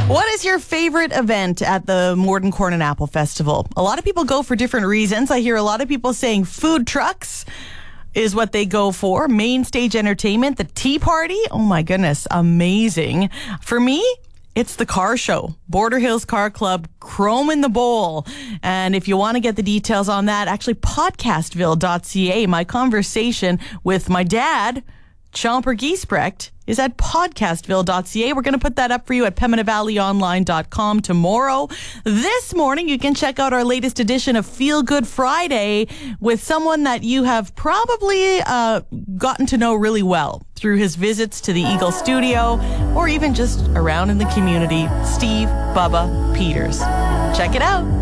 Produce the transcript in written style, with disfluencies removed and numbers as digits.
What is your favorite event at the Morden Corn and Apple Festival? A lot of people go for different reasons. I hear a lot of people saying food trucks is what they go for. Main stage entertainment, the tea party. Oh my goodness, amazing. For me, it's the car show. Border Hills Car Club, Chrome in the Bowl. And if you want to get the details on that, actually podcastville.ca. My conversation with my dad, Chomper Giesbrecht, is at podcastville.ca. We're going to put that up for you at PemminaValleyOnline.com tomorrow. This morning, you can check out our latest edition of Feel Good Friday with someone that you have probably gotten to know really well through his visits to the Eagle Studio or even just around in the community, Steve Bubba Peters. Check it out.